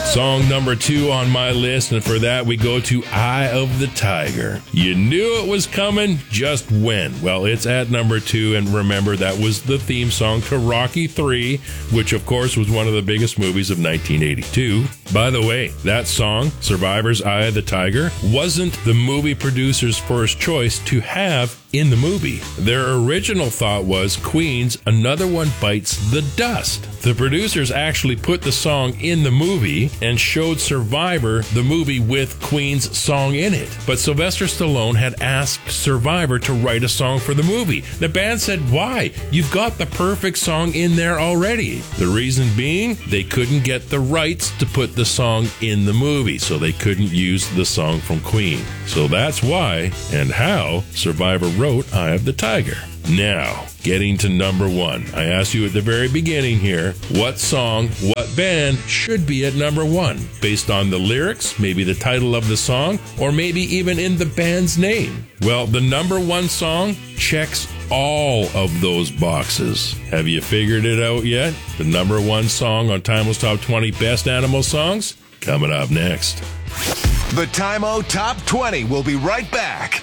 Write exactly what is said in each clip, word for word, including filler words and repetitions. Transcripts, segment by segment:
Song number two on my list, and for that we go to Eye of the Tiger. You knew it was coming, just when? Well, it's at number two, and remember that was the theme song to Rocky three, which of course was one of the biggest movies of nineteen eighty-two. By the way, that song, Survivor's Eye of the Tiger, wasn't the movie producer's first choice to have in the movie. Their original thought was Queen's Another One Bites the Dust. The producers actually put the song in the movie and showed Survivor the movie with Queen's song in it. But Sylvester Stallone had asked Survivor to write a song for the movie. The band said, why? You've got the perfect song in there already. The reason being, they couldn't get the rights to put the song in the movie, so they couldn't use the song from Queen. So that's why and how Survivor wrote Eye of the Tiger. Now, getting to number one. I asked you at the very beginning here, what song, what band should be at number one? Based on the lyrics, maybe the title of the song, or maybe even in the band's name. Well, the number one song checks all of those boxes. Have you figured it out yet? The number one song on Timeless Top twenty Best Animal Songs? Coming up next. The Time-O Top twenty will be right back.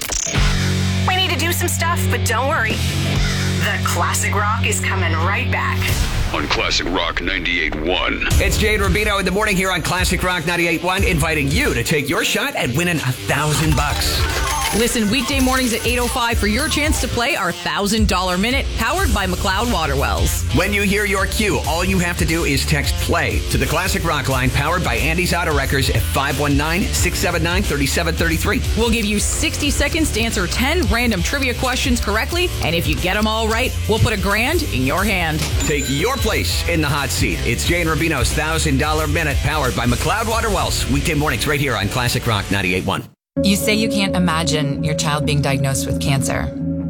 We need to do some stuff, but don't worry. The Classic Rock is coming right back. On Classic Rock ninety-eight point one. It's Jay and Rubino in the morning here on Classic Rock ninety-eight point one, inviting you to take your shot at winning a thousand bucks. Listen weekday mornings at eight oh five for your chance to play our one thousand dollars minute powered by McLeod Water Wells. When you hear your cue, all you have to do is text play to the Classic Rock line powered by Andy's Auto Wreckers at five one nine, six seven nine, three seven three three. We'll give you sixty seconds to answer ten random trivia questions correctly, and if you get them all right, we'll put a grand in your hand. Take your place in the hot seat. It's Jay and Rubino's one thousand dollars minute powered by McLeod Water Wells. Weekday mornings right here on Classic Rock ninety-eight point one. You say you can't imagine your child being diagnosed with cancer,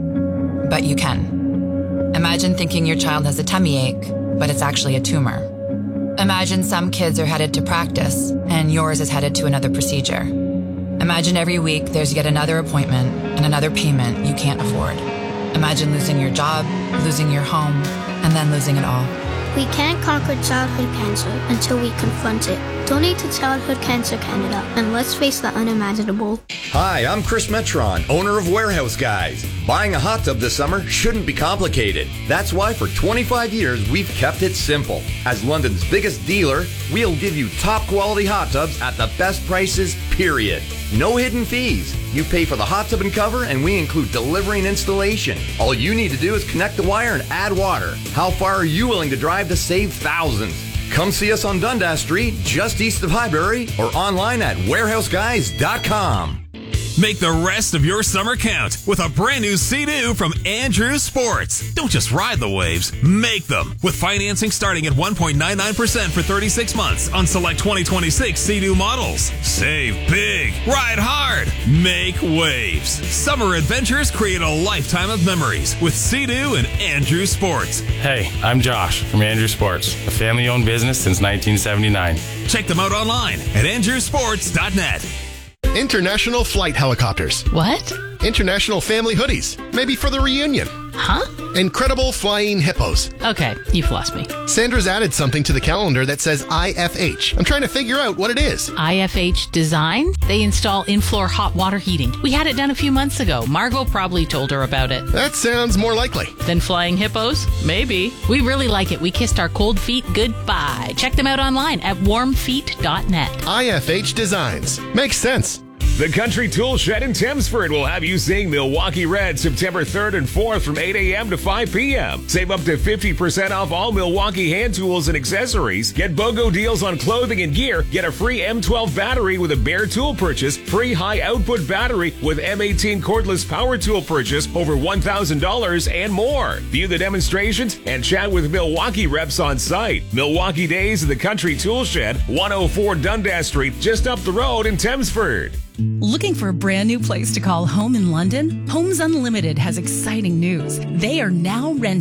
but you can. Imagine thinking your child has a tummy ache, but it's actually a tumor. Imagine some kids are headed to practice, and yours is headed to another procedure. Imagine every week there's yet another appointment and another payment you can't afford. Imagine losing your job, losing your home, and then losing it all. We can't conquer childhood cancer until we confront it. Donate to Childhood Cancer Canada, and let's face the unimaginable. Hi, I'm Chris Metron, owner of Warehouse Guys. Buying a hot tub this summer shouldn't be complicated. That's why for twenty-five years, we've kept it simple. As London's biggest dealer, we'll give you top quality hot tubs at the best prices, period. No hidden fees. You pay for the hot tub and cover, and we include delivery and installation. All you need to do is connect the wire and add water. How far are you willing to drive to save thousands? Come see us on Dundas Street, just east of Highbury, or online at warehouse guys dot com. Make the rest of your summer count with a brand new Sea-Doo from Andrew Sports. Don't just ride the waves, make them. With financing starting at one point nine nine percent for thirty-six months on select twenty twenty-six Sea-Doo models. Save big, ride hard, make waves. Summer adventures create a lifetime of memories with Sea-Doo and Andrew Sports. Hey, I'm Josh from Andrew Sports, a family-owned business since nineteen seventy-nine. Check them out online at andrew sports dot net. International Flight Helicopters. What? International Family Hoodies. Maybe for the reunion. Huh? Incredible Flying Hippos. Okay, you've lost me. Sandra's added something to the calendar that says I F H. I'm trying to figure out what it is. I F H Design? They install in-floor hot water heating. We had it done a few months ago. Margot probably told her about it. That sounds more likely. Than flying hippos? Maybe. We really like it. We kissed our cold feet goodbye. Check them out online at warm feet dot net. I F H Designs. Makes sense. The Country Tool Shed in Thamesford will have you seeing Milwaukee Red September third and fourth from eight a.m. to five p.m. Save up to fifty percent off all Milwaukee hand tools and accessories. Get BOGO deals on clothing and gear. Get a free M twelve battery with a Bear tool purchase. Free high output battery with M eighteen cordless power tool purchase over one thousand dollars and more. View the demonstrations and chat with Milwaukee reps on site. Milwaukee Days in the Country Tool Shed, one oh four Dundas Street, just up the road in Thamesford. Looking for a brand new place to call home in London? Homes Unlimited has exciting news. They are now renting.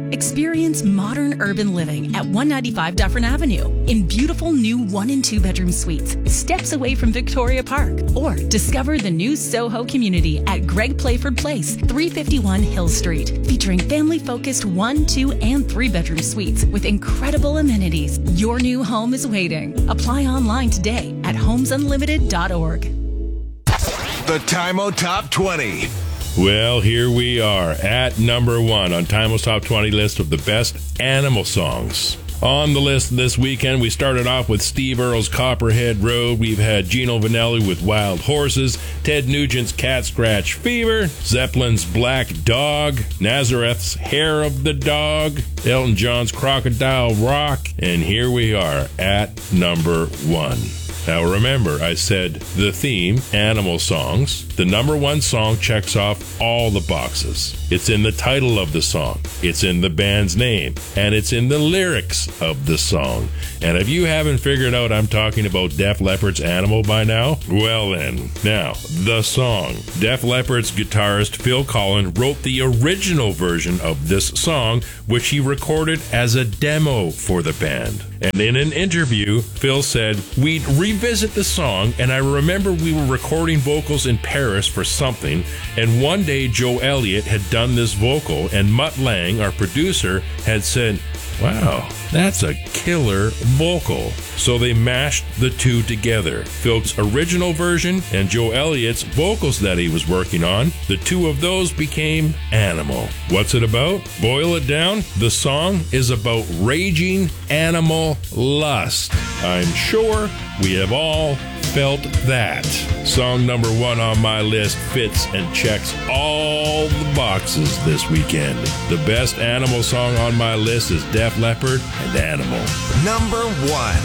Experience modern urban living at one ninety-five Dufferin Avenue in beautiful new one and two bedroom suites, steps away from Victoria Park. Or discover the new Soho community at Greg Playford Place, three fifty-one Hill Street, featuring family-focused one, two, and three bedroom suites with incredible amenities. Your new home is waiting. Apply online today at homes unlimited dot org. The Time-O Top twenty. Well, here we are at number one on Time-O's Top twenty list of the best animal songs. On the list this weekend, we started off with Steve Earle's Copperhead Road. We've had Gino Vanelli with Wild Horses, Ted Nugent's Cat Scratch Fever, Zeppelin's Black Dog, Nazareth's Hair of the Dog, Elton John's Crocodile Rock, and here we are at number one. Now remember, I said the theme, animal songs. The number one song checks off all the boxes. It's in the title of the song, it's in the band's name, and it's in the lyrics of the song. And if you haven't figured out I'm talking about Def Leppard's Animal by now, well then, now, the song. Def Leppard's guitarist Phil Collen wrote the original version of this song, which he recorded as a demo for the band. And in an interview, Phil said, "We'd revisit the song, and I remember we were recording vocals in Paris for something, and one day Joe Elliott had done this vocal, and Mutt Lange, our producer, had said, 'Wow, that's a killer vocal.' So they mashed the two together. Phil's original version and Joe Elliott's vocals that he was working on, the two of those became Animal. What's it about? Boil it down, the song is about raging animal lust. I'm sure we have all felt that. Song number one on my list fits and checks all the boxes this weekend. The best animal song on my list is Def Leppard and Animal. Number one.